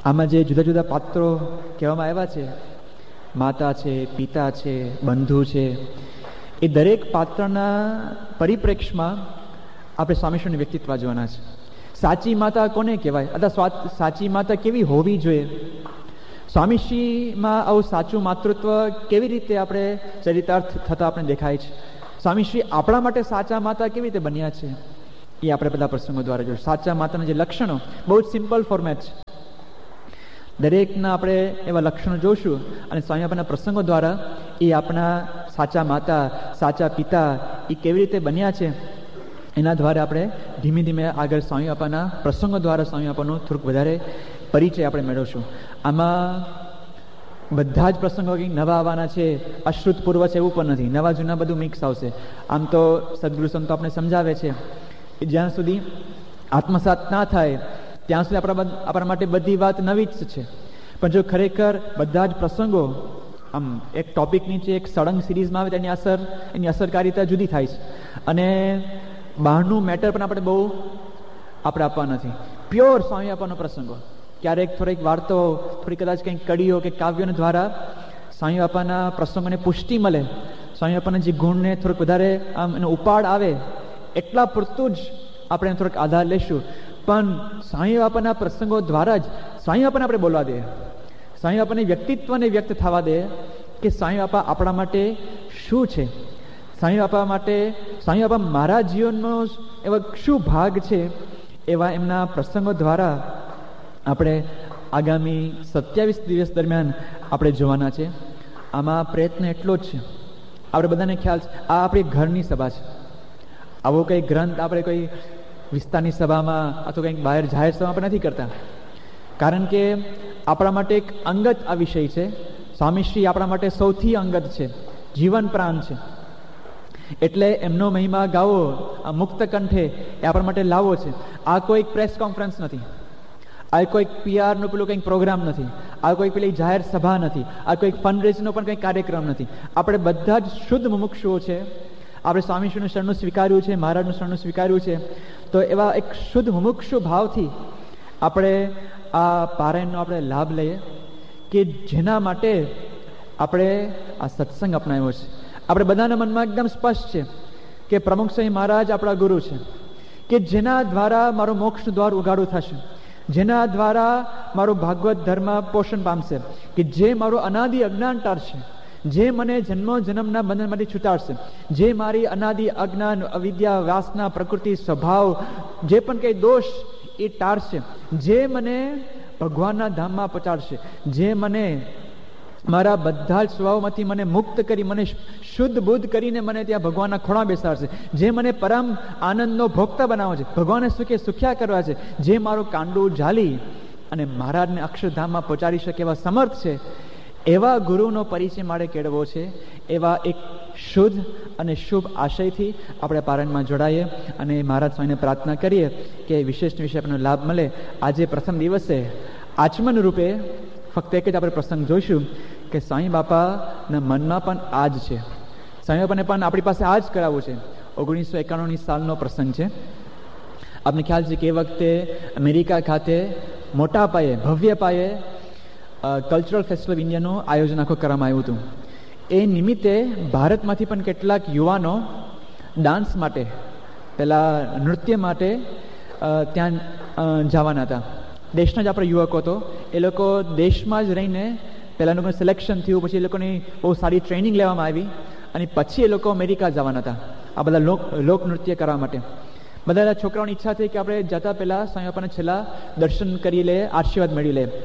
આમાં જે જુદા જુદા પાત્રો કહેવામાં આવ્યા છે, માતા છે, પિતા છે, બંધુ છે, એ દરેક પાત્રના પરિપ્રેક્ષમાં આપણે સ્વામીશ્વરનું વ્યક્તિત્વ જોવાના છે. સાચી માતા કોને કહેવાય અથવા સાચી માતા કેવી હોવી જોઈએ, સ્વામીશ્રીમાં આવું સાચું માતૃત્વ કેવી રીતે આપણે ચરિતાર્થ થતા આપણે દેખાય છે, સ્વામીશ્રી આપણા માટે સાચા માતા કેવી રીતે બન્યા છે, એ આપણે બધા પ્રસંગો દ્વારા જોઈશું. સાચા માતાના જે લક્ષણો બહુ જ સિમ્પલ ફોર્મેટ છે, દરેકના આપણે એવા લક્ષણો જોઈશું અને સ્વામી બાપાના પ્રસંગો દ્વારા એ આપણા સાચા માતા, સાચા પિતા એ કેવી રીતે બન્યા છે એના દ્વારા આપણે ધીમે ધીમે આગળ સ્વામી બાપાના પ્રસંગો દ્વારા સ્વામી બાપાનું થોડુંક વધારે પરિચય આપણે મેળવશું. આમાં બધા જ પ્રસંગો કંઈક નવા આવવાના છે, અશ્રુત પૂર્વ છે એવું પણ નથી, નવા જૂના બધું મિક્સ આવશે. આમ તો સદગુરુ સંતો આપણે સમજાવે છે કે જ્યાં સુધી આત્મસાત ના થાય ત્યાં સુધી આપણા માટે બધી વાત નવી જ છે. પણ જો ખરેખર બધા જ પ્રસંગો આમ એક ટોપિક નીચે એક સળંગ સિરીઝમાં આવે તો એની અસરકારિતા જુદી થાય છે. અને બહારનું મેટર પણ આપણે બહુ આપવા નથી. પ્યોર સ્વામી બાપાનો પ્રસંગો, ક્યારેક થોડીક વાર્તો, થોડી કદાચ કંઈક કડીઓ કે કાવ્યો દ્વારા સ્વામી બાપાના પ્રસંગોને પુષ્ટિ મળે, સ્વામી બાપાના જે ગુણને થોડુંક વધારે આમ એનો ઉપાડ આવે, એટલા પૂરતું જ આપણે થોડોક આધાર લેશું. પણ સ્વામી બાપાના પ્રસંગો દ્વારા જ સ્વામી બાપાને આપણે બોલવા દે, સ્વામી બાપાની વ્યક્તિત્વને વ્યક્ત થવા દે કે સ્વામી બાપા આપણા માટે શું છે, સ્વામી બાપા માટે સ્વામી બાપા મારા જીવનનો એવા શું ભાગ છે, એવા એમના પ્રસંગો દ્વારા આપણે આગામી 27 દિવસ દરમિયાન આપણે જોવાના છે. આમાં પ્રયત્ન એટલો જ છે, આપણે બધાને ખ્યાલ છે આ આપણી ઘરની સભા છે. આવો કંઈ ગ્રંથ આપણે કોઈ વિસ્તારની સભામાં અથવા કંઈક બહાર જાહેર સભામાં આપણે નથી કરતા, કારણ કે આપણા માટે એક અંગત આ વિષય છે. સ્વામીશ્રી આપણા માટે સૌથી અંગત છે, જીવન પ્રાણ છે. એટલે એમનો મહિમા ગાવો આ મુક્ત કંઠે એ આપણા માટે લાવો છે. આ કોઈ પ્રેસ કોન્ફરન્સ નથી, આ કોઈ PR નો પેલો કંઈક પ્રોગ્રામ નથી, આ કોઈ પેલી જાહેર સભા નથી, આ કોઈ ફંડરેઝનો પણ કંઈક કાર્યક્રમ નથી. આપણે બધા જ શુદ્ધ મુમુક્ષુઓ છે. આપણે સ્વામીશ્રીનું શરણું સ્વીકાર્યું છે, મહારાજનું શરણું સ્વીકાર્યું છે. તો એવા એક શુદ્ધ મુમુક્ષુ ભાવથી આપણે આ પારાયણનો આપણે લાભ લઈએ કે જેના માટે આપણે આ સત્સંગ અપનાવ્યો છે. આપણે બધાના મનમાં એકદમ સ્પષ્ટ છે કે પ્રમુખ સ્વામી મહારાજ આપણા ગુરુ છે, કે જેના દ્વારા મારું મોક્ષનું દ્વાર ઉગાડું થશે, જેના દ્વારા મારું ભાગવત ધર્મ પોષણ પામશે, કે જે મારું અનાદિ અજ્ઞાન ટાળશે, જે મને જન્મો જન્મના બંધનમાંથી છૂટાડશે, જે મારી અનાદિ અજ્ઞાન, અવિદ્યા, વાસના, પ્રકૃતિ, સ્વભાવ, જે પણ કંઈ દોષ એ ટાળશે, જે મને ભગવાનના ધામમાં પહોંચાડશે, જે મને મારા બધા જ સ્વભાવમાંથી મને મુક્ત કરી, મને શુદ્ધ બુદ્ધ કરીને મને ત્યાં ભગવાનના ખોળા બેસાડશે, જે મને પરમ આનંદનો ભોગતા બનાવે છે, ભગવાનને સુખે સુખ્યા કરવા છે, જે મારું કાંડું ઝાલી અને મહારાજને અક્ષરધામમાં પહોંચાડી શકે એવા સમર્થ છે, એવા ગુરુનો પરિચય મારે કેળવો છે. એવા એક શુદ્ધ અને શુભ આશયથી આપણે પારાયણમાં જોડાઈએ અને મહારાજ સ્વામીને પ્રાર્થના કરીએ કે વિશેષ વિશે આપણને લાભ મળે. આજે પ્રથમ દિવસે આચમન રૂપે ફક્ત એક જ આપણે પ્રસંગ જોઈશું કે સ્વામી બાપાના મનમાં પણ આ જ છે. સ્વામી બાપાને પણ આપણી પાસે આ જ કરાવવું છે. 1991 સાલનો પ્રસંગ છે. આપને ખ્યાલ છે કે એ વખતે અમેરિકા ખાતે મોટા પાયે, ભવ્ય પાયે કલ્ચરલ ફેસ્ટિવલ ઓફ ઇન્ડિયાનું આયોજન આખું કરવામાં આવ્યું હતું. એ નિમિત્તે ભારતમાંથી પણ કેટલાક યુવાનો ડાન્સ માટે, પેલા નૃત્ય માટે ત્યાં જવાના હતા. દેશના જ આપણા યુવકો તો એ લોકો દેશમાં જ રહીને પહેલાં લોકોનું સિલેક્શન થયું, પછી એ લોકોની બહુ સારી ટ્રેનિંગ લેવામાં આવી અને પછી એ લોકો અમેરિકા જવાના હતા આ બધા લોકનૃત્ય કરવા માટે. બધા છોકરાઓની ઈચ્છા થઈ કે આપણે જતા પહેલાં સ્વામી બાપાને છેલ્લા દર્શન કરી લે, આશીર્વાદ મેળવી લે.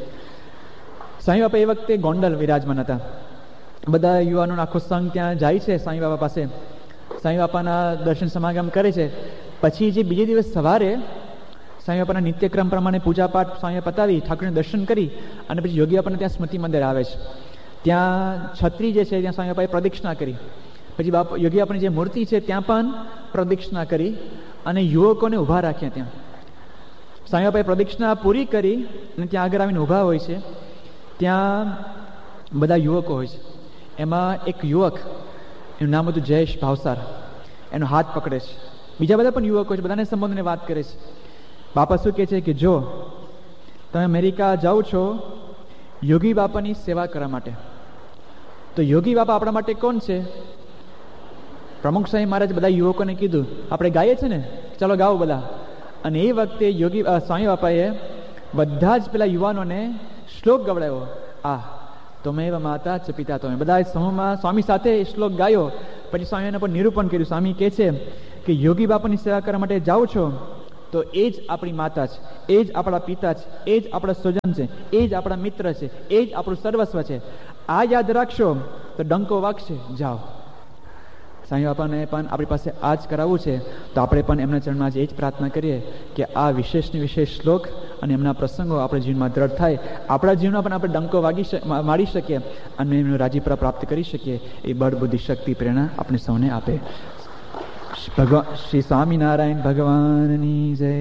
સ્વામી બાપા એ વખતે ગોંડલ વિરાજમાન હતા. બધા યુવાનોનો આખો સંઘ ત્યાં જાય છે સ્વામી બાપા પાસે, સ્વામી બાપાના દર્શન સમાગમ કરે છે. પછી જે બીજે દિવસ સવારે સ્વામી બાપાના નિત્યક્રમ પ્રમાણે પૂજાપાઠ સ્વામી પતાવી, ઠાકોરને દર્શન કરી અને પછી યોગી બાપાને ત્યાં સ્મૃતિ મંદિર આવે છે. ત્યાં છત્રી જે છે ત્યાં સ્વામી બાપાએ પ્રદક્ષિણા કરી, પછી યોગી બાપાની જે મૂર્તિ છે ત્યાં પણ પ્રદક્ષિણા કરી અને યુવકોને ઊભા રાખ્યા. ત્યાં સ્વામી બાપાએ પ્રદક્ષિણા પૂરી કરી અને ત્યાં આગળ આવીને ઊભા હોય છે. ત્યાં બધા યુવકો હોય છે. એમાં એક યુવક, એનું નામ હતું જયેશ ભાવસાર, એનો હાથ પકડે છે. બીજા બધા પણ યુવકો છે, બધાને સંબોધને વાત કરે છે. બાપા શું કહે છે કે જો તમે અમેરિકા જાઓ છો યોગી બાપાની સેવા કરવા માટે, તો યોગી બાપા આપણા માટે કોણ છે? પ્રમુખ સ્વામી મહારાજ બધા યુવકોને કીધું, આપણે ગાઈએ છે ને, ચાલો ગાઓ બધા. અને એ વખતે યોગી સ્વામી બાપાએ બધા જ પેલા યુવાનોને શ્લોક ગવડાવ્યો. તમેવ માતા ચ પિતા તમે. બધા સમૂહમાં સ્વામી સાથે શ્લોક ગાયો. પછી સ્વામીને પણ નિરૂપણ કર્યું. સ્વામી કહે છે કે યોગી બાપાની સેવા કરવા માટે જાઓ છો તો એ જ આપણી માતા છે, એ જ આપણા પિતા છે, એ જ આપણા સ્વજન છે, એ જ આપણા મિત્ર છે, એ જ આપણું સર્વસ્વ છે. આ યાદ રાખશો તો ડંકો વાગશે. જાઓ. સ્વામી બાપાને પણ આપણી પાસે આ જ કરાવવું છે, તો આપણે પણ એમના ચરણમાં એ જ પ્રાર્થના કરીએ કે આ વિશેષની વિશેષ શ્લોક અને એમના પ્રસંગો આપણા જીવનમાં દ્રઢ થાય, આપણા જીવનમાં પણ આપણે ડંકો મારી શકીએ અને એમનું રાજીપરા પ્રાપ્ત કરી શકીએ. એ બળ, બુદ્ધિ, શક્તિ, પ્રેરણા આપણે સૌને આપે. ભગવાન શ્રી સ્વામિનારાયણ ભગવાનની જય.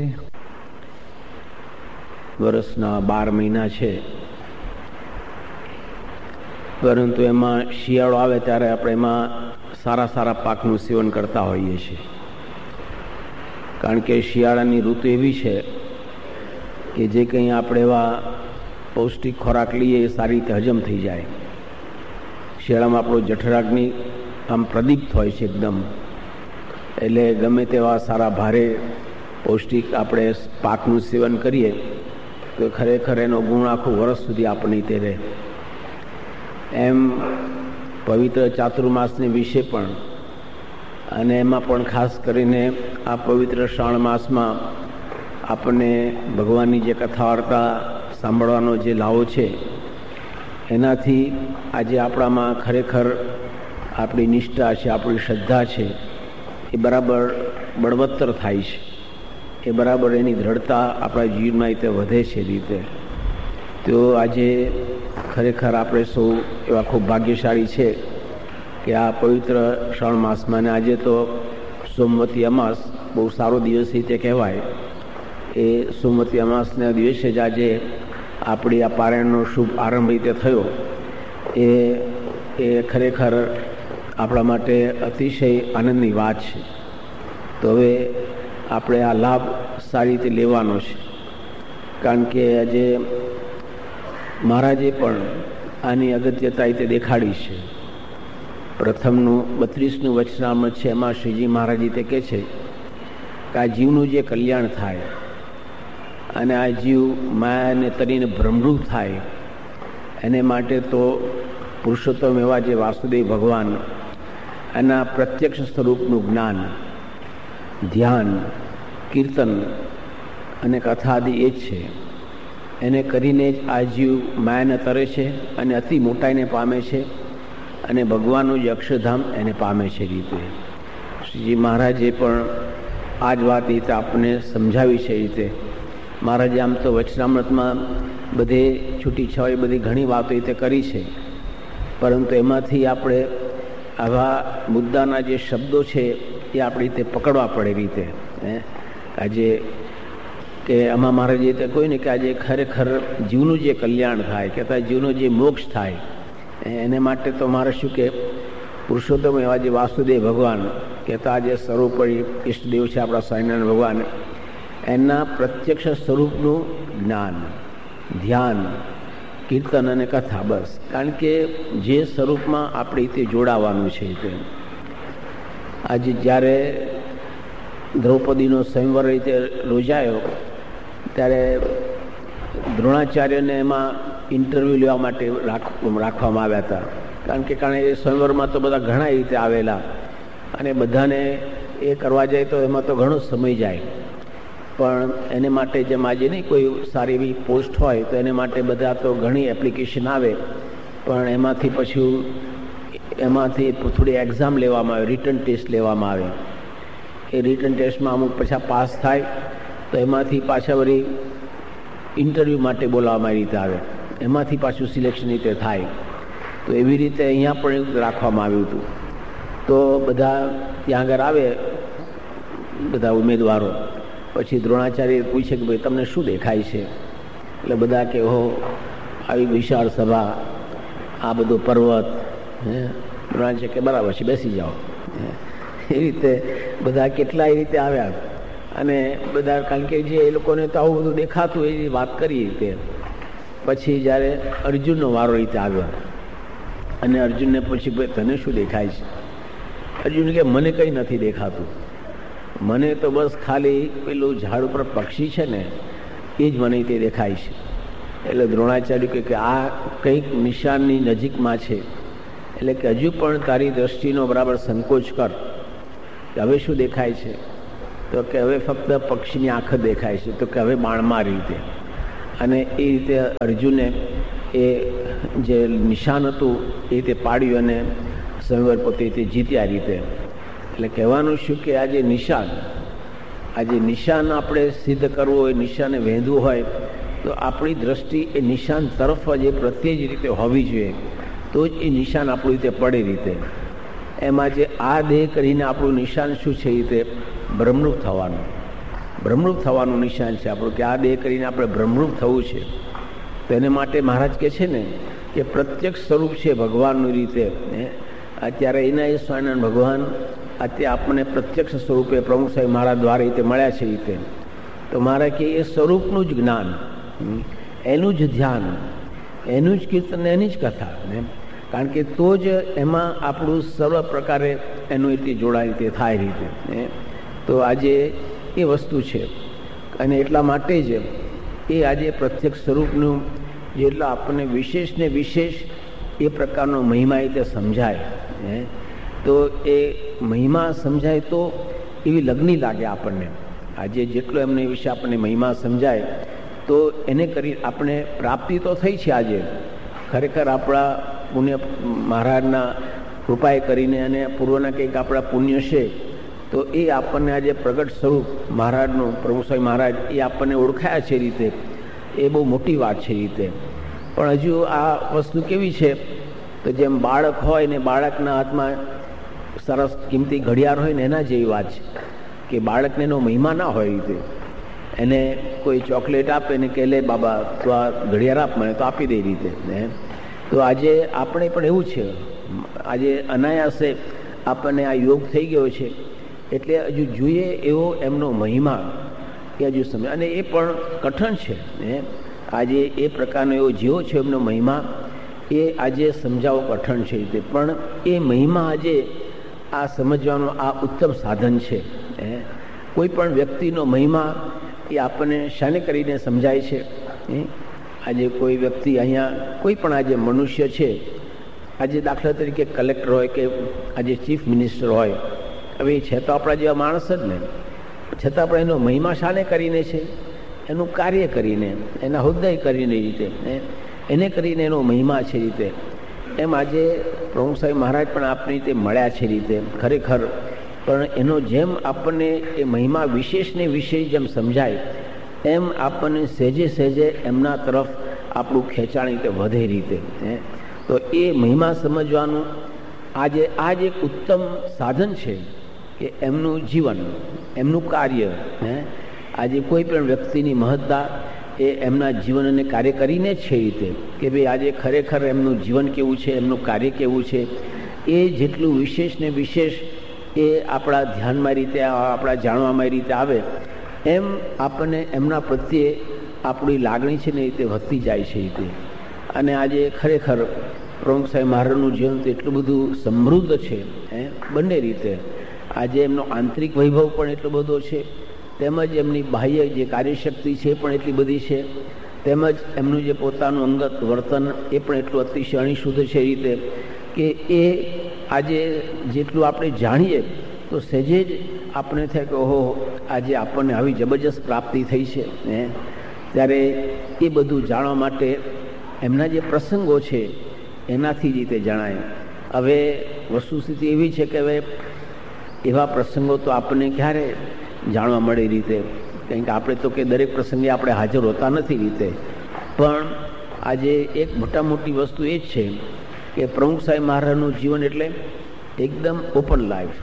વર્ષના 12 મહિના છે, પરંતુ એમાં શિયાળો આવે ત્યારે આપણે એમાં સારા પાકનું સેવન કરતા હોઈએ છીએ. કારણ કે શિયાળાની ઋતુ એવી છે કે જે કંઈ આપણે એવા પૌષ્ટિક ખોરાક લઈએ એ સારી રીતે હજમ થઈ જાય. શિયાળામાં આપણો જઠરાગ્નિ આમ પ્રદીપ્ત હોય છે એકદમ, એટલે ગમે તેવા સારા ભારે પૌષ્ટિક આપણે પાકનું સેવન કરીએ તો ખરેખર એનો ગુણ આખું વર્ષ સુધી આપણને તે રહે. એમ પવિત્ર ચાતુર્માસને વિશે પણ, અને એમાં પણ ખાસ કરીને આ પવિત્ર શ્રાવણ માસમાં આપણને ભગવાનની જે કથા વાર્તા સાંભળવાનો જે લાવો છે, એનાથી આજે આપણામાં ખરેખર આપણી નિષ્ઠા છે, આપણી શ્રદ્ધા છે, એ બરાબર બળવત્તર થાય છે. એ બરાબર એની દ્રઢતા આપણા જીવનમાં રીતે વધે છે રીતે. તો આજે ખરેખર આપણે સૌ એવા ખૂબ ભાગ્યશાળી છે કે આ પવિત્ર શ્રાવણ માસમાં, અને આજે તો સોમવતી અમાસ બહુ સારો દિવસ રીતે કહેવાય. એ સોમવતી અમાસના દિવસે જ આજે આપણી આ પારાયણનો શુભ આરંભ રીતે થયો. એ ખરેખર આપણા માટે અતિશય આનંદની વાત છે. તો હવે આપણે આ લાભ સારી રીતે લેવાનો છે, કારણ કે આજે મહારાજે પણ આની અગત્યતા રીતે દેખાડી છે. પ્રથમનું 32નું વચનામૃત છે, એમાં શ્રીજી મહારાજ રીતે કહે છે કે આ જીવનું જે કલ્યાણ થાય અને આ જીવ માયાને તરીને ભ્રમરૂપ થાય, એને માટે તો પુરુષોત્તમ એવા જે વાસુદેવ ભગવાન એના પ્રત્યક્ષ સ્વરૂપનું જ્ઞાન, ધ્યાન, કીર્તન અને કથાદિ એ જ છે. એને કરીને જ આ જીવ માયાને તરે છે અને અતિ મોટાઈને પામે છે અને ભગવાનનું જે અક્ષરધામ એને પામે છે રીતે. શ્રીજી મહારાજે પણ આ જ વાત રીતે આપણને સમજાવી છે રીતે. મહારાજે આમ તો વચનામૃતમાં બધે છૂટી છવાઈ બધી ઘણી વાતો રીતે કરી છે, પરંતુ એમાંથી આપણે આવા મુદ્દાના જે શબ્દો છે એ આપણી રીતે પકડવા પડે રીતે. આજે કે આમાં મહારાજ રીતે કોઈ ને કે આજે ખરેખર જીવનું જે કલ્યાણ થાય, કહેતા જીવનો જે મોક્ષ થાય, એને માટે તો મારે શું કે પુરુષોત્તમ એવા જે વાસુદેવ ભગવાન કહેતા જે સર્વોપરી ઈષ્ટદેવ છે આપણા સ્વામિનારાયણ ભગવાન, એના પ્રત્યક્ષ સ્વરૂપનું જ્ઞાન, ધ્યાન, કીર્તન અને કથા, બસ. કારણ કે જે સ્વરૂપમાં આપણે રીતે જોડાવાનું છે તે આજે જ્યારે દ્રૌપદીનો સ્વયંવર રીતે યોજાયો ત્યારે દ્રોણાચાર્યને એમાં ઇન્ટરવ્યૂ લેવા માટે રાખવામાં આવ્યા હતા. કારણ એ સ્વયંવરમાં તો બધા ઘણા રીતે આવેલા અને બધાને એ કરવા જાય તો એમાં તો ઘણો સમય જાય. પણ એને માટે જેમ આજે નહીં કોઈ સારી એવી પોસ્ટ હોય તો એને માટે બધા તો ઘણી એપ્લિકેશન આવે, પણ એમાંથી થોડી એક્ઝામ લેવામાં આવે, રિટન ટેસ્ટ લેવામાં આવે. એ રિટન ટેસ્ટમાં અમુક પછી પાસ થાય તો એમાંથી પાછા વળી ઇન્ટરવ્યૂ માટે બોલાવવામાં રીતે આવે, એમાંથી પાછું સિલેક્શન રીતે થાય. તો એવી રીતે અહીંયા પણ રાખવામાં આવ્યું હતું. તો બધા ત્યાં આગળ આવે બધા ઉમેદવારો, પછી દ્રોણાચાર્ય પૂછે કે ભાઈ તમને શું દેખાય છે? એટલે બધા કે હો આવી વિશાળ સભા, આ બધો પર્વત. દ્રોણાચાર્ય કે બરાબર છે, બેસી જાઓ. એ રીતે બધા કેટલાય રીતે આવ્યા, અને બધા કારણ કે જે એ લોકોને તો આવું બધું દેખાતું એ વાત કરી રીતે. પછી જ્યારે અર્જુનનો વારો રીતે આવ્યો અને અર્જુનને પૂછ્યું ભાઈ તને શું દેખાય છે? અર્જુન કે મને કંઈ નથી દેખાતું, મને તો બસ ખાલી પેલું ઝાડ ઉપર પક્ષી છે ને એ જ મને તે દેખાય છે. એટલે દ્રોણાચાર્ય કે આ કંઈક નિશાનની નજીકમાં છે, એટલે કે હજુ પણ તારી દ્રષ્ટિનો બરાબર સંકોચ કર કે હવે શું દેખાય છે? તો કે હવે ફક્ત પક્ષીની આંખ જ દેખાય છે. તો કે હવે બાણ માર રીતે. અને એ રીતે અર્જુને એ જે નિશાન હતું એ રીતે પાડ્યું અને સંવર પોતે તે જીત્યા રીતે. એટલે કહેવાનું શું કે આ જે નિશાન આપણે સિદ્ધ કરવું હોય, નિશાને વેંધવું હોય તો આપણી દ્રષ્ટિ એ નિશાન તરફ જ એ પ્રત્યે જ રીતે હોવી જોઈએ, તો જ એ નિશાન આપણું રીતે પડે રીતે. એમાં જે આ દેહ કરીને આપણું નિશાન શું છે? રીતે બ્રહ્મરૂપ થવાનું નિશાન છે આપણું, કે આ દેહ કરીને આપણે બ્રહ્મરૂપ થવું છે. તો એને માટે મહારાજ કહે છે ને કે પ્રત્યક્ષ સ્વરૂપ છે ભગવાનનું રીતે. અત્યારે એના એ સ્વામિનારાયણ ભગવાન અત્યારે આપણને પ્રત્યક્ષ સ્વરૂપે પ્રમુખ સાહેબ મહારાજ દ્વારા રીતે મળ્યા છે રીતે. તો મારે કે એ સ્વરૂપનું જ જ્ઞાન, એનું જ ધ્યાન, એનું જ કીર્તન, એની જ કથા, કારણ કે તો જ એમાં આપણું સર્વ પ્રકારે એનું રીતે જોડાય તે થાય રીતે. તો આજે એ વસ્તુ છે અને એટલા માટે જ એ આજે પ્રત્યક્ષ સ્વરૂપનું જેટલા આપણને વિશેષ ને વિશેષ એ પ્રકારનો મહિમા રીતે સમજાય, તો એ મહિમા સમજાય તો એવી લગ્ની લાગે આપણને. આજે જેટલો એમને વિશે આપણને મહિમા સમજાય તો એને કરી આપણે પ્રાપ્તિ તો થઈ છે. આજે ખરેખર આપણા પુણ્ય મહારાજના કૃપાએ કરીને અને પૂર્વના કંઈક આપણા પુણ્ય છે તો એ આપણને આજે પ્રગટ સ્વરૂપ મહારાજનું, પ્રભુ સ્વામી મહારાજ એ આપણને ઓળખાયા છે રીતે. એ બહુ મોટી વાત છે રીતે. પણ હજુ આ વસ્તુ કેવી છે તો જેમ બાળક હોય ને બાળકના હાથમાં સરસ કિંમતી ઘડિયાળ હોય ને એના જેવી વાત છે કે બાળકને એનો મહિમા ના હોય રીતે. એને કોઈ ચોકલેટ આપે ને કે લે બાબા તો આ ઘડિયાળ આપ મને, તો આપી દે રીતે. તો આજે આપણે પણ એવું છે, આજે અનાયાસે આપણને આ યોગ થઈ ગયો છે એટલે હજુ જોઈએ એવો એમનો મહિમા એ હજુ સમજ, અને એ પણ કઠણ છે. આજે એ પ્રકારનો એવો જેવો છે એમનો મહિમા એ આજે સમજાવવો કઠણ છે રીતે. પણ એ મહિમા આજે આ સમજવાનું આ ઉત્તમ સાધન છે. કોઈ પણ વ્યક્તિનો મહિમા એ આપણને શાને કરીને સમજાય છે? આજે કોઈ વ્યક્તિ અહીંયા કોઈ પણ આજે મનુષ્ય છે, આજે દાખલા તરીકે કલેક્ટર હોય કે આજે ચીફ મિનિસ્ટર હોય, હવે એ છે તો આપણા જેવા માણસ જ ને, છતાં પણ એનો મહિમા શાને કરીને છે? એનું કાર્ય કરીને, એના હોદ્દા કરીને રીતે એને કરીને એનો મહિમા છે રીતે. એમ આજે પ્રમુખ સાહેબ મહારાજ પણ આપણી રીતે મળ્યા છે રીતે ખરેખર. પણ એનો જેમ આપણને એ મહિમા વિશેષ ને વિશેષ જેમ સમજાય એમ આપણને સહેજે સહેજે એમના તરફ આપણું ખેંચાણ રીતે વધે રીતે. તો એ મહિમા સમજવાનું આજે આ જ એક ઉત્તમ સાધન છે કે એમનું જીવન, એમનું કાર્ય. આજે કોઈ પણ વ્યક્તિની મહત્તા એ એમના જીવન અને કાર્ય કરીને જ છે રીતે કે ભાઈ આજે ખરેખર એમનું જીવન કેવું છે, એમનું કાર્ય કેવું છે, એ જેટલું વિશેષ ને વિશેષ એ આપણા ધ્યાનમાં રીતે, આપણા જાણવામાં રીતે આવે એમ આપણને એમના પ્રત્યે આપણી લાગણી છે ને રીતે વધતી જાય છે રીતે. અને આજે ખરેખર પ્રમુખ સાહેબ મહારાજનું જીવન તો એટલું બધું સમૃદ્ધ છે બંને રીતે. આજે એમનો આંતરિક વૈભવ પણ એટલો બધો છે, તેમજ એમની બાહ્ય જે કાર્યશક્તિ છે પણ એટલી બધી છે, તેમજ એમનું જે પોતાનું અંગત વર્તન એ પણ એટલું અતિશય અણિશુદ્ધ છે રીતે કે એ આજે જેટલું આપણે જાણીએ તો સહેજે જ આપણે થાય કે ઓહો આજે આપણને આવી જબરજસ્ત પ્રાપ્તિ થઈ છે. ત્યારે એ બધું જાણવા માટે એમના જે પ્રસંગો છે એનાથી જ રીતે જણાય. હવે વસ્તુસ્થિતિ એવી છે કે હવે એવા પ્રસંગો તો આપણને ક્યારે જાણવા મળે રીતે, કારણ કે આપણે તો કે દરેક પ્રસંગે આપણે હાજર હોતા નથી રીતે. પણ આજે એક મોટા મોટી વસ્તુ એ જ છે કે પ્રમુખ સાહેબ મહારાજનું જીવન એટલે એકદમ ઓપન લાઈફ,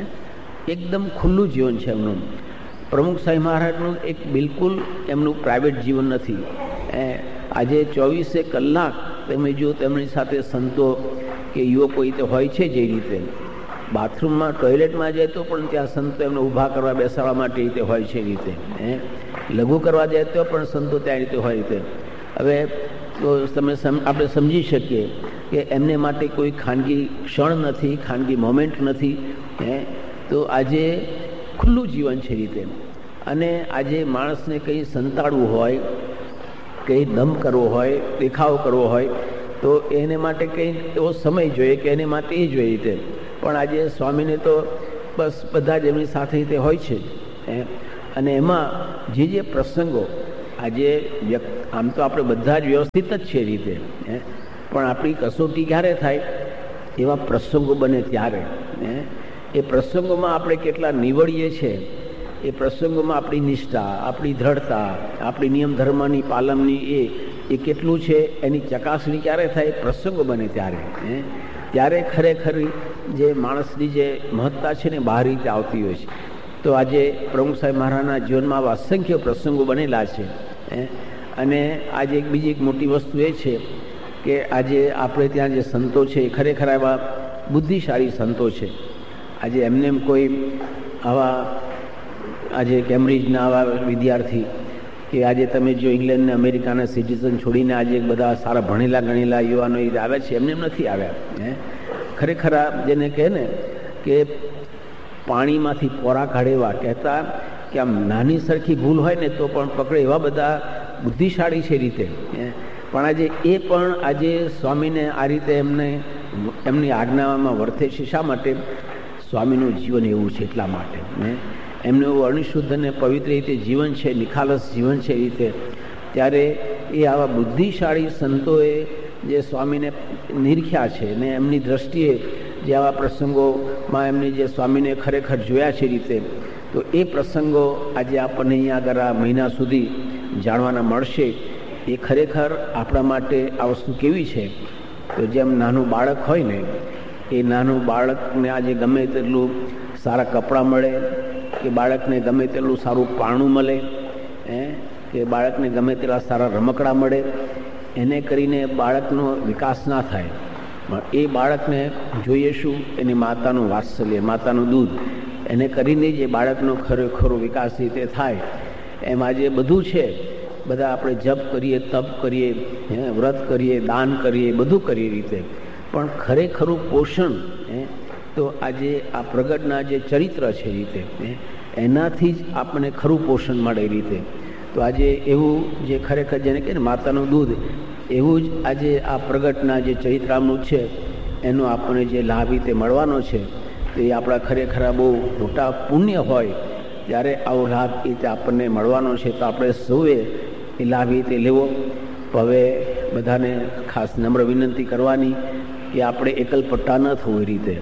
એકદમ ખુલ્લું જીવન છે એમનું. પ્રમુખ સાહેબ મહારાજનું એક બિલકુલ એમનું પ્રાઇવેટ જીવન નથી. આજે 24 કલાક તમે જો તેમની સાથે સંતો કે યુવકો રીતે હોય છે જે રીતે, બાથરૂમમાં ટોયલેટમાં જાય તો પણ ત્યાં સંતો એમને ઊભા કરવા બેસાડવા માટે રીતે હોય છે રીતે, લઘુ કરવા જાય તો પણ સંતો ત્યાં રીતે હોય રીતે. હવે તો તમે આપણે સમજી શકીએ કે એમને માટે કોઈ ખાનગી ક્ષણ નથી, ખાનગી મોમેન્ટ નથી. તો આજે ખુલ્લું જીવન છે રીતે. અને આજે માણસને કંઈ સંતાડવું હોય, કંઈ દમ કરવો હોય, દેખાવ કરવો હોય તો એને માટે કંઈ એવો સમય જોઈએ કે એને માટે એ જોઈએ રીતે. પણ આજે સ્વામીને તો બસ બધા જ એમની સાથે રીતે હોય છે. અને એમાં જે પ્રસંગો આજે આમ તો આપણે બધા જ વ્યવસ્થિત જ છે રીતે, પણ આપણી કસોટી ક્યારે થાય? એવા પ્રસંગો બને ત્યારે. એ પ્રસંગોમાં આપણે કેટલા નીવડીએ છીએ, એ પ્રસંગોમાં આપણી નિષ્ઠા, આપણી દ્રઢતા, આપણી નિયમ ધર્મની પાલનની એ કેટલું છે એની ચકાસણી ક્યારે થાય? પ્રસંગો બને ત્યારે. ત્યારે ખરેખર જે માણસની જે મહત્તા છે ને બહાર રીતે આવતી હોય છે. તો આજે પ્રમુખ સાહેબ મહારાજના જીવનમાં આવા અસંખ્ય પ્રસંગો બનેલા છે. અને આજે બીજી એક મોટી વસ્તુ એ છે કે આજે આપણે ત્યાં જે સંતો છે એ ખરેખર એવા બુદ્ધિશાળી સંતો છે. આજે એમને કોઈ આવા આજે કેમ્બ્રિજના આવા વિદ્યાર્થી કે આજે તમે જો ઇંગ્લેન્ડ ને અમેરિકાના સિટીઝન છોડીને આજે બધા સારા ભણેલા ગણેલા યુવાનો આવે છે, એમને નથી આવ્યા. ખરેખર જેને કહે ને કે પાણીમાંથી પોરા કાઢેવા કહેતા કે આમ નાની સરખી ભૂલ હોય ને તો પણ પકડે એવા બધા બુદ્ધિશાળી છે રીતે. પણ આજે એ પણ આજે સ્વામીને આ રીતે એમની આજ્ઞામાં વર્તે છે. શા માટે? સ્વામીનું જીવન એવું છે એટલા માટે. એમનું એવું અણિશુદ્ધ અને પવિત્ર રીતે જીવન છે, નિખાલસ જીવન છે રીતે. ત્યારે એ આવા બુદ્ધિશાળી સંતોએ જે સ્વામીને નિરખ્યા છે ને એમની દ્રષ્ટિએ જે આવા પ્રસંગોમાં એમને જે સ્વામીને ખરેખર જોયા છે રીતે, તો એ પ્રસંગો આજે આપણને અહીંયા આગળ આ મહિના સુધી જાણવાના મળશે. એ ખરેખર આપણા માટે આ વસ્તુ કેવી છે? તો જેમ નાનું બાળક હોય ને, એ નાનું બાળકને આજે ગમે તેટલું સારા કપડાં મળે, કે બાળકને ગમે તેટલું સારું પારણું મળે, કે બાળકને ગમે તેટલા સારા રમકડા મળે, એને કરીને બાળકનો વિકાસ ના થાય. એ બાળકને જોઈએ શું? એની માતાનું વાત્સલ્ય, માતાનું દૂધ, એને કરીને જે બાળકનો ખરેખરો વિકાસ રીતે થાય. એમ આજે બધું છે. બધા આપણે જપ કરીએ, તપ કરીએ, વ્રત કરીએ, દાન કરીએ, બધું કરીએ રીતે, પણ ખરેખરું પોષણ તો આજે આ પ્રગટના જે ચરિત્ર છે રીતે, એનાથી જ આપણને ખરું પોષણ મળે રીતે. તો આજે એવું જે ખરેખર જેને કહે ને માતાનું દૂધ, એવું જ આજે આ પ્રગટના જે ચરિત્રામૃત છે એનો આપણને જે લાભ રીતે મળવાનો છે, તો એ આપણા ખરેખર બહુ મોટા પુણ્ય હોય ત્યારે આવો લાભ એ રીતે આપણને મળવાનો છે. તો આપણે સૌએ એ લાભ એ રીતે લેવો. હવે બધાને ખાસ નમ્ર વિનંતી કરવાની કે આપણે એકલપટ્ટા ન થવું એ રીતે.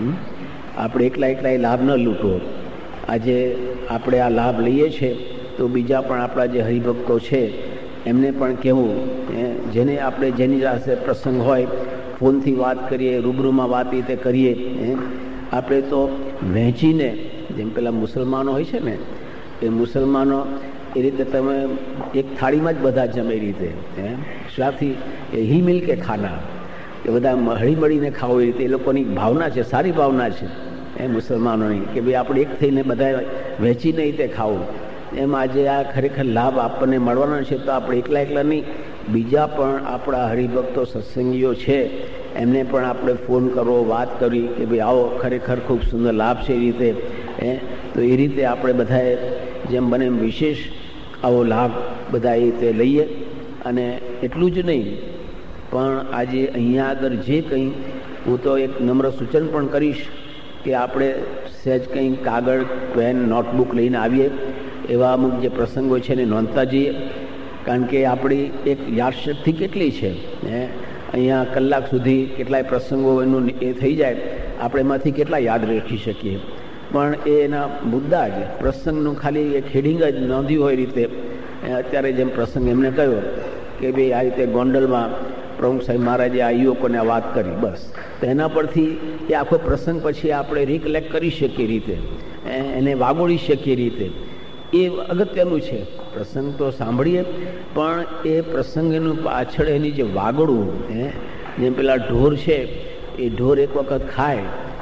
આપણે એકલા એ લાભ ન લૂંટવો. આજે આપણે આ લાભ લઈએ છીએ તો બીજા પણ આપણા જે હરિભક્તો છે એમને પણ કહેવું, જેને આપણે જેની પાસે પ્રસંગ હોય ફોનથી વાત કરીએ, રૂબરૂમાં વાત એ રીતે કરીએ. આપણે તો વહેંચીને, જેમ પેલા મુસલમાનો હોય છે ને, એ મુસલમાનો એ રીતે તમે એક થાળીમાં જ બધા જમે રીતે, શાથી હિલમિલ કે ખાના, એ બધા હળી મળીને ખાવો એ રીતે એ લોકોની ભાવના છે, સારી ભાવના છે મુસલમાનોની, કે ભાઈ આપણે એક થઈને બધા વહેંચીને રીતે ખાવું. એમ આજે આ ખરેખર લાભ આપણને મળવાનો છે. તો આપણે એકલા નહીં, બીજા પણ આપણા હરિભક્તો સત્સંગીઓ છે એમને પણ આપણે ફોન કરવો, વાત કરવી કે ભાઈ આવો, ખરેખર ખૂબ સુંદર લાભ છે એ રીતે. તો એ રીતે આપણે બધાએ જેમ બને એમ વિશેષ આવો લાભ બધા એ રીતે લઈએ. અને એટલું જ નહીં, પણ આજે અહીંયા આગળ જે કંઈ, હું તો એક નમ્ર સૂચન પણ કરીશ કે આપણે સહેજ કંઈ કાગળ, પેન, નોટબુક લઈને આવીએ. એવા અમુક જે પ્રસંગો છે એને નોંધતા જઈએ, કારણ કે આપણી એક યાદશક્તિ કેટલી છે. અહીંયા કલાક સુધી કેટલાય પ્રસંગો એનું એ થઈ જાય, આપણે એમાંથી કેટલા યાદ રાખી શકીએ. પણ એના મુદ્દા જ પ્રસંગનું ખાલી એક હેડિંગ જ નોંધ્યું હોય રીતે. અત્યારે જેમ પ્રસંગ એમને કહ્યો કે ભાઈ આ રીતે ગોંડલમાં પ્રમુખ સાહેબ મહારાજે આ યુવકોને આ વાત કરી, બસ તો એના પરથી એ આખો પ્રસંગ પછી આપણે રિકલેક્ટ કરી શકીએ રીતે, એને વાગોળી શકીએ રીતે. એ અગત્યનું છે. પ્રસંગ તો સાંભળીએ, પણ એ પ્રસંગનું પાછળ એની જે વાગડવું, જેમ પેલા ઢોર છે, એ ઢોર એક વખત ખાય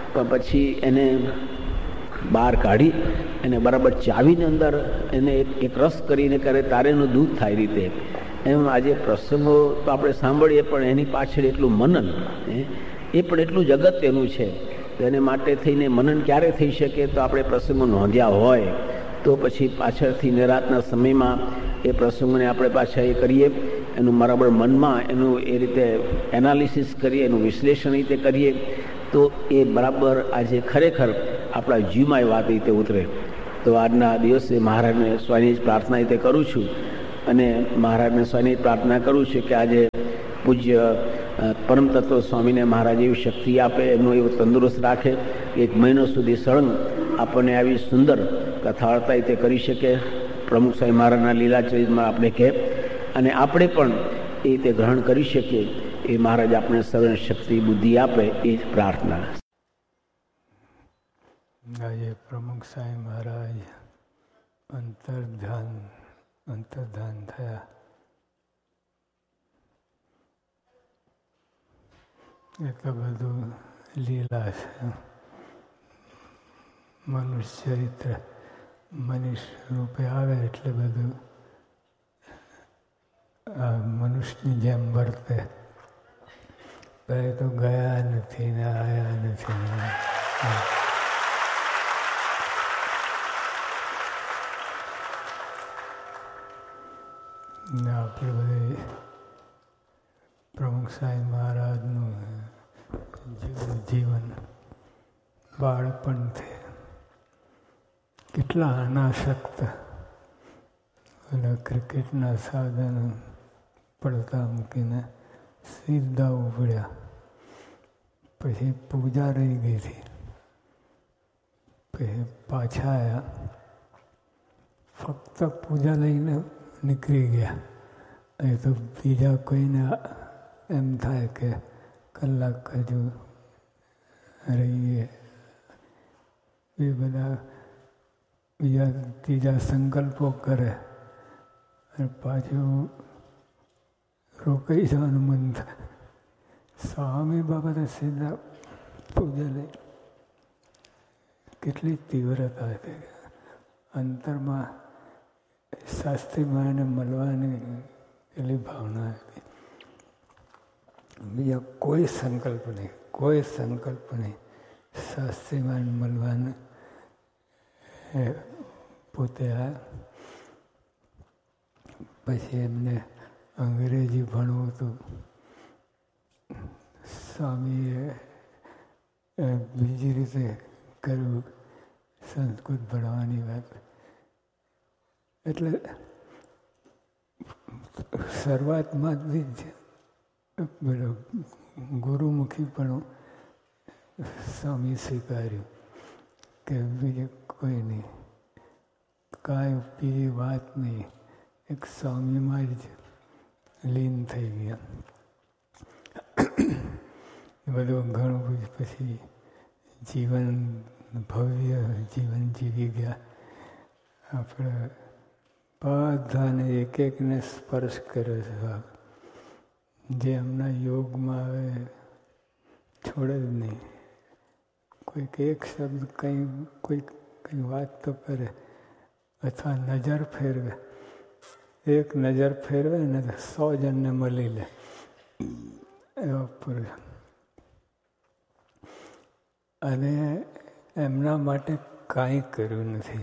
પણ પછી એને બહાર કાઢી અને બરાબર ચાવીને અંદર એને એક રસ કરીને કરે તારે એનું દૂધ થાય રીતે. એમ આજે પ્રસંગો તો આપણે સાંભળીએ પણ એની પાછળ એટલું મનન એ પણ એટલું જ અગત્યનું છે. એને માટે થઈને મનન ક્યારે થઈ શકે? તો આપણે પ્રસંગો નોંધ્યા હોય તો પછી પાછળથી નિરાતના સમયમાં એ પ્રસંગોને આપણે પાછા એ કરીએ, એનું બરાબર મનમાં એનું એ રીતે એનાલિસિસ કરીએ, એનું વિશ્લેષણ રીતે કરીએ તો એ બરાબર આજે ખરેખર આપણા જીવમાં એ વાત રીતે ઉતરે. તો આજના દિવસે મહારાજને સ્વામીની જ પ્રાર્થના રીતે કરું છું અને મહારાજને સ્વામીની જ પ્રાર્થના કરું છું કે આજે પૂજ્ય પરમ તત્વ સ્વામીને મહારાજ એવી શક્તિ આપે, એમનું એવું તંદુરસ્ત રાખે કે 1 મહિનો સુધી સળંગ આપણને આવી સુંદર કથાવાર્તા રીતે કરી શકે. પ્રમુખ સ્વામી મહારાજના લીલાચરિતમાં આપણે કહે અને આપણે પણ એ રીતે ગ્રહણ કરી શકીએ એ મહારાજ આપણે સર્વ શક્તિ બુદ્ધિ આપે એ જ પ્રાર્થના. આજે પ્રમુખ સ્વામી મહારાજ અંતર્ધાન થયા. એટલું બધું લીલા છે. મનુષ્ય ચરિત્ર મનુષ્ય રૂપે આવે એટલે બધું મનુષ્યની જેમ વર્તે. પહેલાં તો ગયા નથી ને આવ્યા નથી ને આપણે બધે પ્રમુખ સ્વામી મહારાજનું જીવન બાળપણથી કેટલા અનાસક્ત અને ક્રિકેટના સાધનો પડતા મૂકીને સીધા ઉભળ્યા. પછી પૂજા રહી ગઈ હતી, પછી પાછા આવ્યા, ફક્ત પૂજા લઈને નીકળી ગયા. એ તો બીજા કોઈને એમ થાય કે કલાક હજુ રહીએ, એ બધા બીજા ત્રીજા સંકલ્પો કરે અને પાછું રોકાઈ જવાનું મન થાય. સ્વામી બાબતે સીધા પૂજા લઈ કેટલી તીવ્રતા હતી અંતરમાં. શાસ્ત્રી માને મળવાની એટલી ભાવના હતી. બીજા કોઈ સંકલ્પ નહીં. શાસ્ત્રી માને મળવાનું પોતે આ પછી એમને અંગ્રેજી ભણવું હતું. સ્વામીએ બીજી રીતે કર્યું સંસ્કૃત ભણવાની વાત. એટલે શરૂઆતમાંથી જ ગુરુમુખી પણ સ્વામી સ્વીકાર્યું કે બીજે કોઈ નહીં, કાંઈ બીજી વાત નહીં, એક સ્વામીમાં જ લીન થઈ ગયા. બધું ઘણું બધું પછી જીવન ભવ્ય જીવન જીવી ગયા. આપણે બધાને એક એકને સ્પર્શ કર્યો છે. જે એમના યોગમાં આવે છોડે જ નહીં. કોઈક એક શબ્દ કંઈ વાત તો કરે અથવા નજર ફેરવે. એક નજર ફેરવે ને 100 જણને મળી લે એવા પુરુષ. અને એમના માટે કાંઈ કર્યું નથી.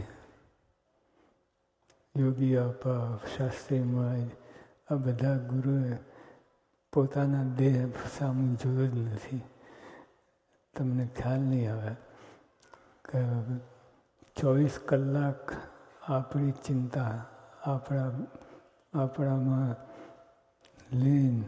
યોગી આપા, શાસ્ત્રીમાં આ બધા ગુરુએ પોતાના દેહ સામું જોયું જ નથી. તમને ખ્યાલ નહીં આવે કે 24 કલાક આપણી ચિંતા આપણામાં લીન.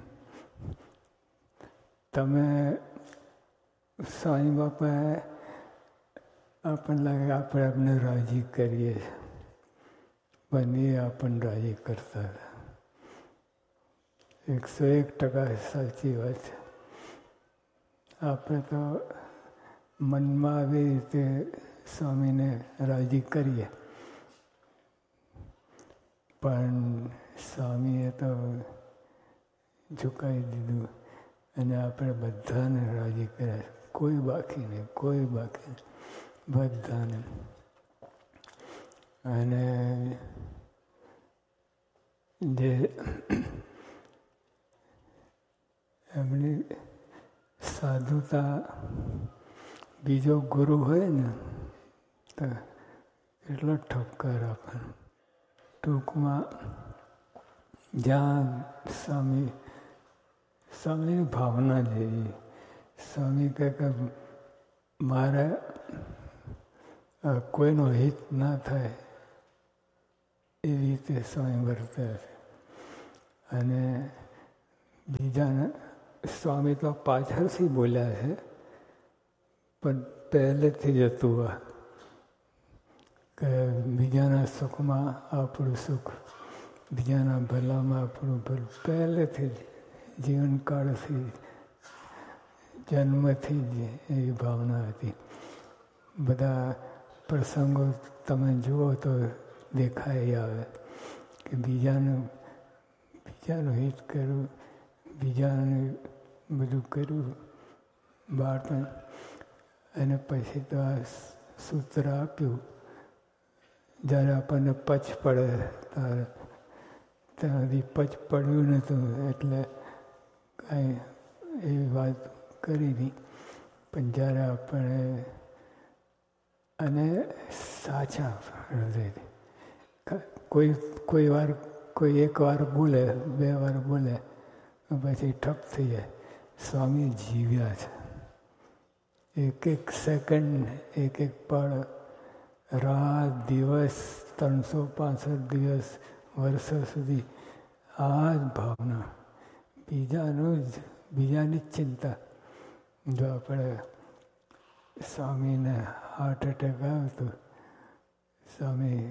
તમે સ્વામી બાપાએ આપણને લાગે આપણે આપને રાજી કરીએ છીએ, પણ એ આપણને રાજી કરતા હતા. 101% સાચી વાત છે. આપણે તો મનમાં આવી રીતે સ્વામીને રાજી કરીએ, પણ સ્વામીએ તો ઝુકાવી દીધું અને આપણે બધાને રાજી કર્યા. કોઈ બાકી નહીં, કોઈ બાકી નહીં, બધાને. અને જે એમની સાધુતા, બીજો ગુરુ હોય ને તો એટલો ઠપકાર આપવાનો. ટૂંકમાં જ્યાં સ્વામીની ભાવના જેવી. સ્વામી કહે કે મારે કોઈનું હિત ના થાય એ રીતે સ્વામી વર્તે છે. અને બીજાને સ્વામી તો પાછળથી બોલ્યા છે, પણ પહેલેથી જ હતું કે બીજાના સુખમાં આપણું સુખ, બીજાના ભલામાં આપણું ભલું. પહેલેથી જ જીવનકાળથી, જન્મથી જ એવી ભાવના હતી. બધા પ્રસંગો તમે જુઓ તો દેખાઈ આવે કે બીજાનું હિત કરવું, બીજાને બધું કર્યું બાળપણ. અને પછી તો આ સૂત્ર આપ્યું, જ્યારે આપણને પચ પડે ત્યારે ત્યાં સુધી પચ પડ્યું નહોતું એટલે કાંઈ એવી વાત કરી નહીં. પણ જ્યારે આપણે અને સાચા હૃદયથી કોઈ એક વાર બોલે, 2 વાર બોલે પછી ઠપ થઈ જાય. સ્વામી જીવ્યા છે. એક એક સેકન્ડ, એક એક પળ, રાત દિવસ, 365 દિવસ, વર્ષો સુધી આ જ ભાવના, બીજાની જ ચિંતા. જો આપણે સ્વામીને હાર્ટ એટેક આવ્યો હતો, સ્વામી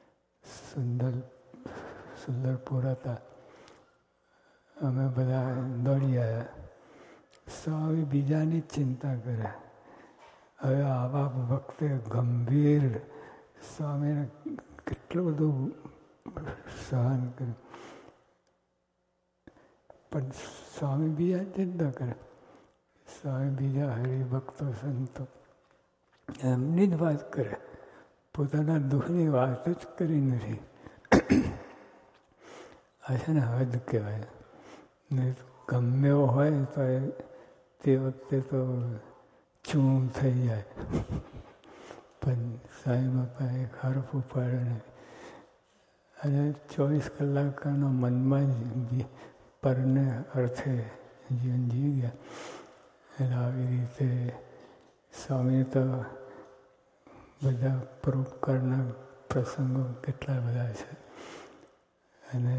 સુંદરપુર હતા, અમે બધા દોડી આવ્યા. સ્વામી બીજાની જ ચિંતા કરે. હવે આવા વખતે ગંભીર સ્વામીને કેટલું બધું સહન કર્યું, પણ સ્વામી બીજા ચિંતા કરે. સ્વામી બીજા હરિભક્તો, સંતો એમની જ વાત કરે, પોતાના દુઃખની વાત જ કરી નથી. આ છે ને હદ કહેવાય. ને ગમે એવો હોય તો તે વખતે તો ચૂં થઈ જાય, પણ સાંઈ બાપા એક હરફ ઉપાડે નહીં. અને 24 કલાકનો મનમાં જ પરને અર્થે જીવન જીવી ગયા. એટલે આવી રીતે સ્વામી તો બધા પરોપકારના પ્રસંગો કેટલા બધા છે. અને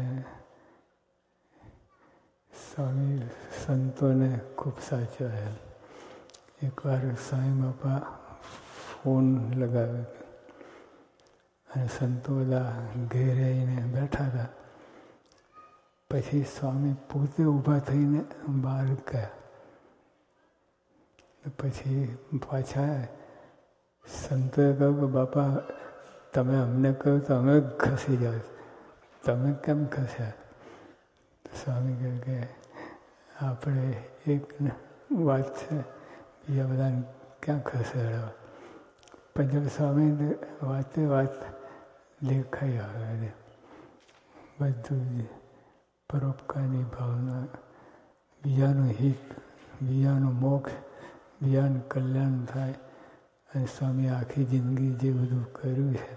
સ્વામી સંતોને ખૂબ સાચવ્યા. એકવાર સાંઈ બાપા ફોન લગાવ્યો અને સંતો બધા ઘેરે આવીને બેઠા હતા. પછી સ્વામી પોતે ઊભા થઈને બહાર ગયા. પછી પાછા સંતોએ કહ્યું કે બાપા તમે અમને કહ્યું તો અમે ખસી જાઓ, તમે કેમ ખસ્યા? સ્વામી કહે કે આપણે એક વાત છે, બીજા બધાને ક્યાં ખસેડવા? પણ સ્વામી વાત દેખાઈ આવે. બધું જ પરોપકારની ભાવના, બીજાનું હિત, બીજાનું મોક્ષ, બીજાનું કલ્યાણ થાય. અને સ્વામી આખી જિંદગી જે બધું કર્યું છે,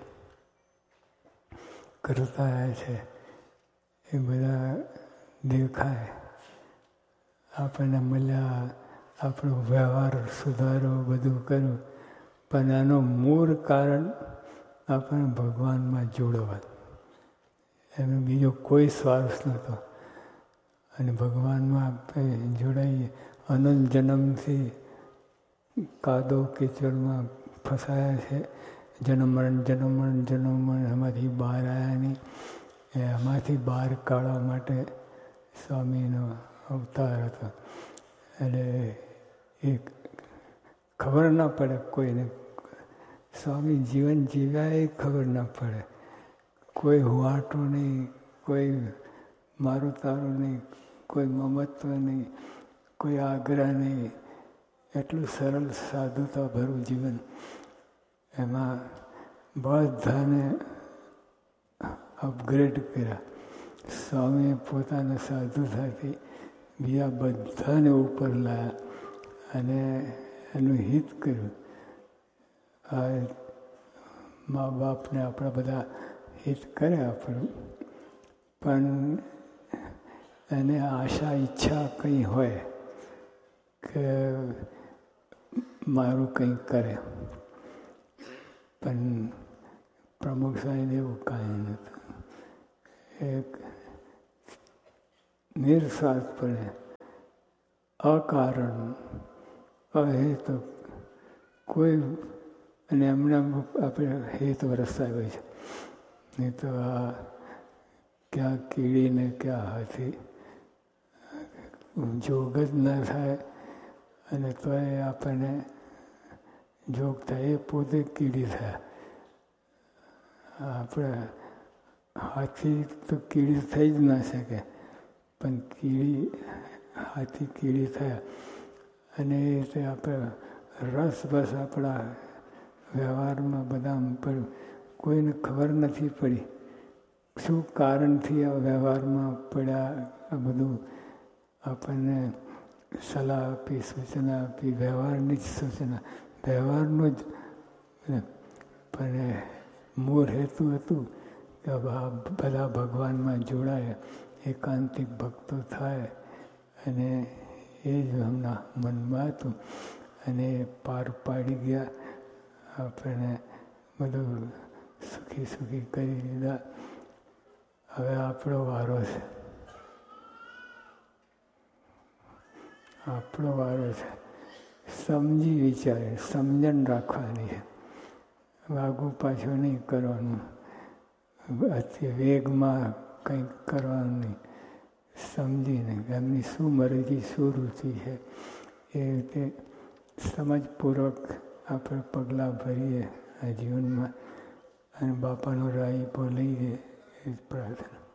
કરતા આવ્યા છે, એ બધા દેખાય. આપણને મળ્યા, આપણો વ્યવહાર સુધારો, બધું કર્યું, પણ આનું મૂળ કારણ આપણને ભગવાનમાં જોડવા. એનો બીજો કોઈ સ્વાર્થ નહોતો. અને ભગવાનમાં આપણે જોડાઈએ. અનંત જન્મથી કાદો કીચડમાં ફસાયા છે. જન્મ એમાંથી બહાર આવ્યા નહીં. એમાંથી બહાર કાઢવા માટે સ્વામીનો અવતાર હતો. એટલે એ ખબર ના પડે કોઈને. સ્વામી જીવન જીવ્યા એ ખબર ના પડે. કોઈ હુવાટો નહીં, કોઈ મારું તારું નહીં, કોઈ મમત્વ નહીં, કોઈ આગ્રહ નહીં. એટલું સરળ સાધુતા ભરું જીવન. એમાં બધાને અપગ્રેડ કર્યા. સ્વામીએ પોતાના સાધુતાથી બીજા બધાને ઉપર લાવ્યા અને એનું હિત કર્યું. આ મા બાપને આપણા બધા હિત કરે આપણું, પણ એને આશા ઈચ્છા કંઈ હોય કે મારું કંઈ કરે, પણ પ્રમુખ સાહેબ એવું કાંઈ નહોતું. એક નિર્સ્વાર્થપણે અકારણ અહેતુક કોઈ, અને એમને આપણે હેત વરસાવ્યો છે. નહીં તો આ ક્યાં કીડીને ક્યાં હાથી જોગ જ ના થાય, અને તો એ આપણને જોગ થાય, એ પોતે કીડી થાય. આપણે હાથી તો કીડી થઈ જ ના શકે, પણ હાથી કીડી થયા. અને એ રીતે આપણે રસ બસ આપણા વ્યવહારમાં બધા પડ્યું. કોઈને ખબર નથી પડી શું કારણથી આ વ્યવહારમાં પડ્યા. આ બધું આપણને સલાહ આપી, સૂચના આપી, વ્યવહારની જ સૂચના, વ્યવહારનું જ. પણ મૂળ હેતુ હતું કે બધા ભગવાનમાં જોડાય, એકાંતિક ભક્તો થાય, અને એ જ હમણાં મનમાં હતું. અને પાર પાડી ગયા. આપણને બધું સુખી સુખી કરી દીધા. હવે આપણો વારો છે, આપણો વારો છે. સમજી વિચારે સમજણ રાખવાની છે. આગું પાછું નહીં કરવાનું, અતિ વેગમાં કંઈક કરવાનું નહીં. સમજીને એમની શું મરજી, શું રુચિ છે, એ રીતે સમજપૂર્વક આપણે પગલાં ભરીએ આ જીવનમાં, અને બાપાનો રાહીપો લઈએ એ જ પ્રાર્થના.